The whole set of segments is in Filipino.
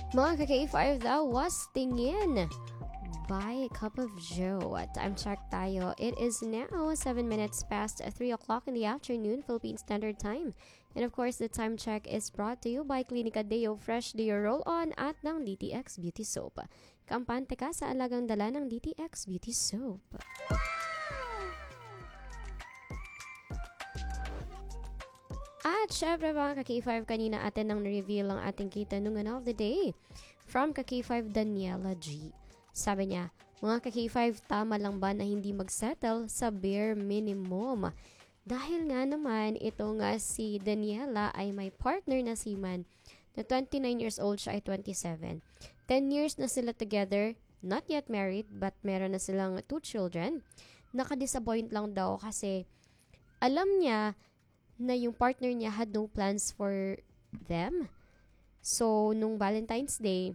Mga ka-K5, that was Tingin by Cup of Joe. Time check tayo. It is now 7 minutes past 3 o'clock in the afternoon, Philippine Standard Time. And of course, the time check is brought to you by Clinica Deo Fresh Deo Roll-On at ng DTX Beauty Soap. Kampante ka sa alagang dala ng DTX Beauty Soap. At syempre mga ka-K5, kanina atin nang reveal ang ating kitanungan of the day from ka-K5 Daniela G. Sabi niya, mga ka-K5, tama lang ba na hindi mag-settle sa bare minimum? Dahil nga naman, ito nga si Daniela ay may partner na seaman na 29 years old, siya ay 27. 10 years na sila together, not yet married, but meron na silang 2 children. Nakadisappoint lang daw kasi alam niya na yung partner niya had no plans for them. So, nung Valentine's Day,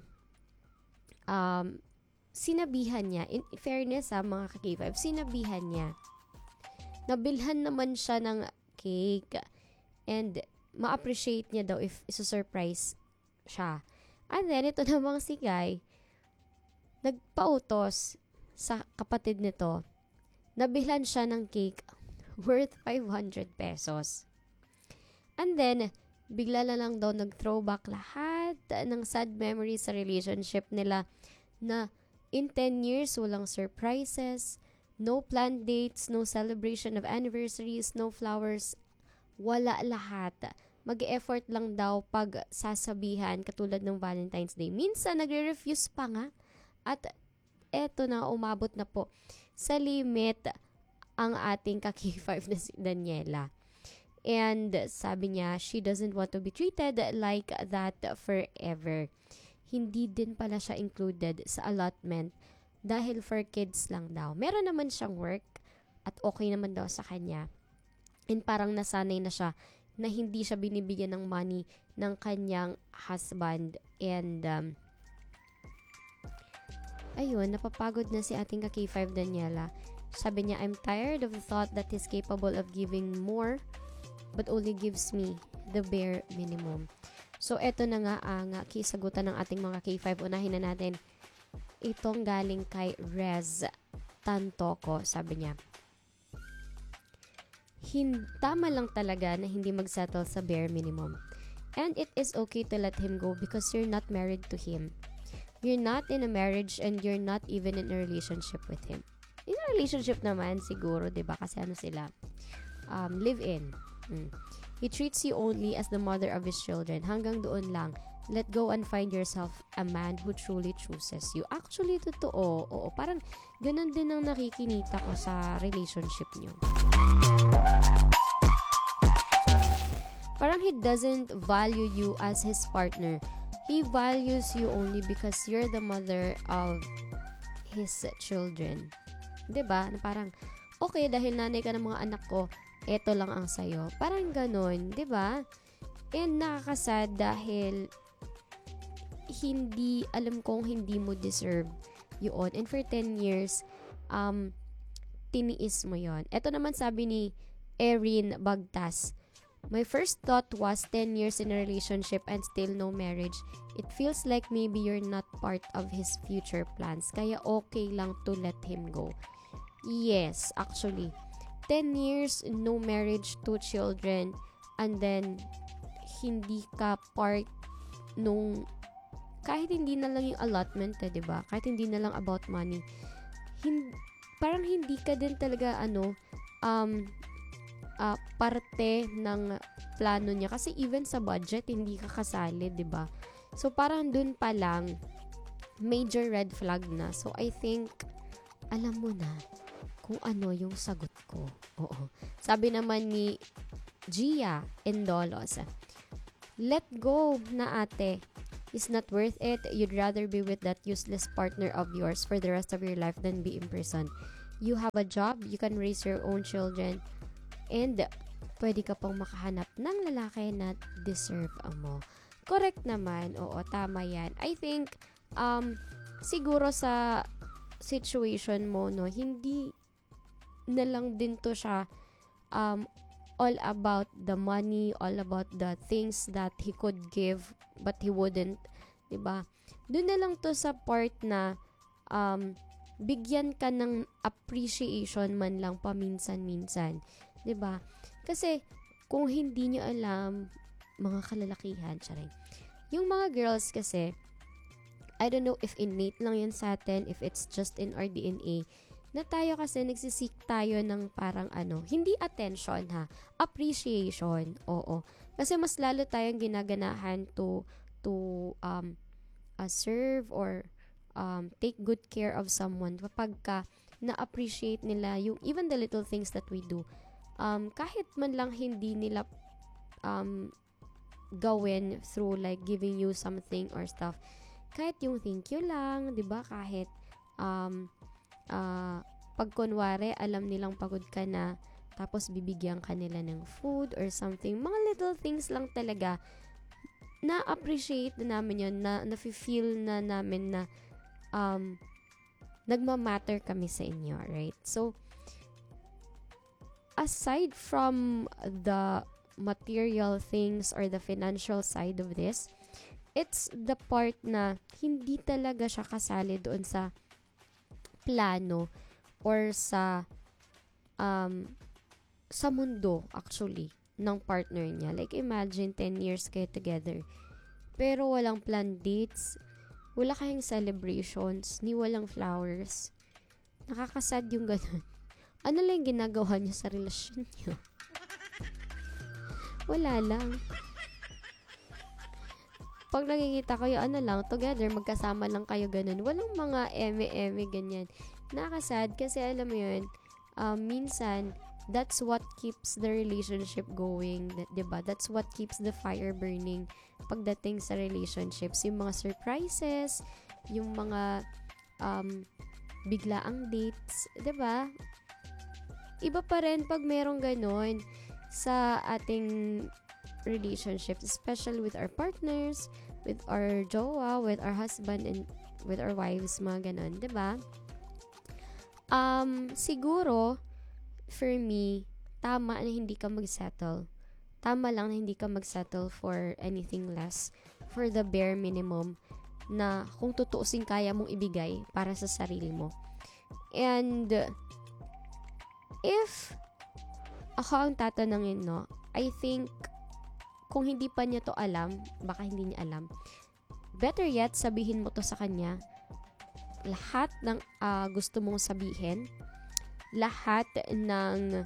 sinabihan niya, in fairness sa mga ka-K5, sinabihan niya. Nabilhan naman siya ng cake and ma-appreciate niya daw if isa-surprise siya. And then, ito namang si Guy, nagpautos sa kapatid nito, nabilhan siya ng cake worth 500 pesos. And then, bigla na lang daw nag-throwback lahat ng sad memories sa relationship nila na in 10 years, walang surprises, no planned dates, no celebration of anniversaries, no flowers, wala lahat. Mag-effort lang daw pag sasabihan katulad ng Valentine's Day. Minsan, nagre-refuse pa nga. At eto na, umabot na po sa limit ang ating ka-K5 na si Daniela. And sabi niya, she doesn't want to be treated like that forever. Hindi din pala siya included sa allotment dahil for kids lang daw. Meron naman siyang work at okay naman daw sa kanya. And parang nasanay na siya na hindi siya binibigyan ng money ng kanyang husband. And ayun, napapagod na si ating ka-K5 Daniela. Sabi niya, I'm tired of the thought that he's capable of giving more but only gives me the bare minimum. So, eto na nga ang kisagutan ng ating mga K5. Unahin na natin itong galing kay Rez Tantoco. Sabi niya, tama lang talaga na hindi mag-settle sa bare minimum. And it is okay to let him go because you're not married to him. You're not in a marriage and you're not even in a relationship with him. In a relationship naman, siguro, diba? Kasi ano sila? Live-in. He treats you only as the mother of his children. Hanggang doon lang. Let go and find yourself a man who truly chooses you. Actually, totoo. Oo, parang ganun din ang nakikinita ko sa relationship niyo. Parang he doesn't value you as his partner. He values you only because you're the mother of his children. 'Di ba? Parang, okay, dahil nanay ka ng mga anak ko, eto lang ang sayo. Parang ganun, 'di ba? And nakakasad dahil hindi, alam kong hindi mo deserve yun. And for 10 years, tiniis mo yon. Eto naman sabi ni Erin Bagtas, my first thought was 10 years in a relationship and still no marriage. It feels like maybe you're not part of his future plans. Kaya okay lang to let him go. Yes, actually. 10 years, no marriage, 2 children, and then hindi ka part nung, kahit hindi na lang yung allotment, diba? Kahit hindi na lang about money. Parang hindi ka din talaga, parte ng plano niya. Kasi even sa budget, hindi ka kasali, diba? So, parang dun pa lang, major red flag na. So, I think, alam mo na kung ano yung sagot ko. Oo. Sabi naman ni Gia Endolos, let go na ate. It's not worth it. You'd rather be with that useless partner of yours for the rest of your life than be in prison. You have a job, you can raise your own children, and pwede ka pang makahanap ng lalaki na deserve mo. Correct naman. Oo, tama yan. I think, siguro sa situation mo, no, hindi na lang din to siya all about the money, all about the things that he could give but he wouldn't, 'di ba? Doon na lang to sa part na bigyan ka ng appreciation man lang paminsan-minsan. 'Di ba? Kasi kung hindi nyo alam, mga kalalakihan, charing. Yung mga girls kasi, I don't know if innate lang yan sa atin, if it's just in our DNA, na tayo kasi nagsisik tayo ng parang hindi attention ha, appreciation, oo. Kasi mas lalo tayong ginaganahan to serve or take good care of someone kapag ka na-appreciate nila yung even the little things that we do. Kahit man lang hindi nila gawin through like giving you something or stuff, kahit yung thank you lang, 'di ba? Kahit pag kunwari alam nilang pagod ka na, tapos bibigyan ka nila ng food or something, mga little things lang talaga, na-appreciate na namin yun, na nafe-feel na namin na nagmamatter kami sa inyo, right? So, aside from the material things or the financial side of this, it's the part na hindi talaga siya kasali doon sa plano or sa mundo actually ng partner niya. Like imagine 10 years kayo together pero walang planned dates, wala kayong celebrations, ni walang flowers. Nakakasad yung ganun. Ano lang yung ginagawa niyo sa relasyon niyo? Wala lang. Pag nakikita kayo, together, magkasama lang kayo ganun. Walang mga eme-eme, ganyan. Nakakasad kasi alam mo yun, minsan, that's what keeps the relationship going, diba? That's what keeps the fire burning pagdating sa relationships. Yung mga surprises, yung mga biglaang dates, diba? Iba pa rin pag merong ganun sa ating relationships, especially with our partners, with our jowa, with our husband, and with our wives, mga ganun, diba? Siguro, for me, tama na hindi ka mag-settle. Tama lang na hindi ka mag-settle for anything less, for the bare minimum na kung tutuusin kaya mong ibigay para sa sarili mo. And, if ako ang tatanungin, no, I think, kung hindi pa niya to alam, baka hindi niya alam, better yet, sabihin mo to sa kanya. Lahat ng gusto mong sabihin, lahat ng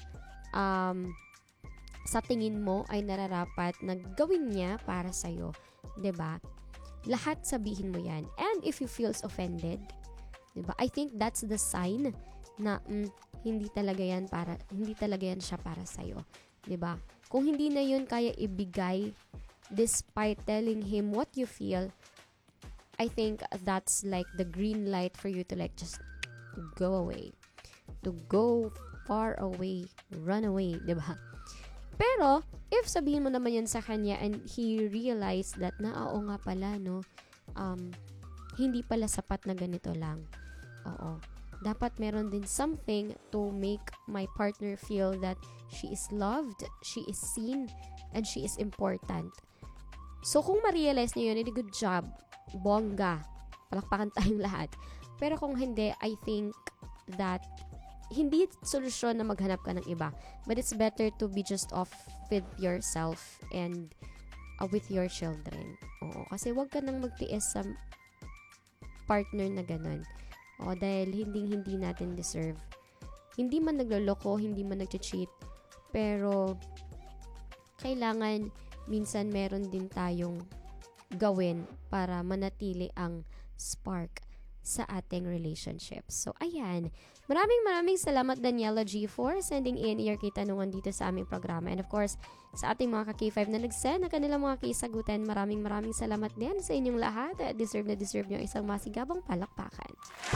sa tingin mo ay nararapat na gawin niya para sa'yo. 'Di ba? Lahat sabihin mo yan. And if he feels offended, 'di ba? I think that's the sign na hindi talaga yan siya para sa'yo. 'Di ba? Kung hindi na yun kaya ibigay despite telling him what you feel, I think that's like the green light for you to like just to go away. To go far away, run away, 'di ba? Pero if sabihin mo naman yan sa kanya and he realized that oo nga pala, no, hindi pala sapat na ganito lang. Oo. Dapat meron din something to make my partner feel that she is loved, she is seen, and she is important. So, kung ma-realize niyo yun, good job. Bongga. Palakpakan tayong lahat. Pero kung hindi, I think that hindi solusyon na maghanap ka ng iba. But it's better to be just off with yourself and with your children. Oo. Kasi wag ka nang magtiis sa partner na ganun. O, dahil hindi natin deserve. Hindi man nagloloko, hindi man nag-cheat, pero kailangan minsan meron din tayong gawin para manatili ang spark sa ating relationship. So, ayan. Maraming salamat, Daniela G, for sending in your katanungan dito sa aming programa. And of course, sa ating mga ka-K5 na nag-send na kanilang mga kisagutan, maraming salamat din sa inyong lahat. Deserve nyo isang masigabang palakpakan.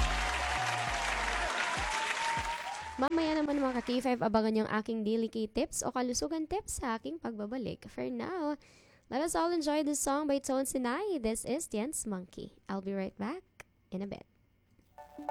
Mamaya naman mga ka-K5, abangan yung aking daily K-tips o kalusugan tips sa aking pagbabalik. For now, let us all enjoy this song by Tone Sinai. This is Dance Monkey. I'll be right back in a bit.